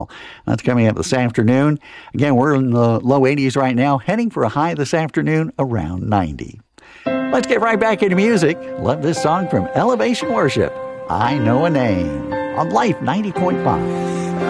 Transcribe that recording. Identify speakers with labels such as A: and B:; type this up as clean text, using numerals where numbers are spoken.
A: That's coming up this afternoon. Again, we're in the low 80s right now, heading for a high this afternoon around 90. Let's get right back into music. Love this song from Elevation Worship, I Know a Name, on Life 90.5.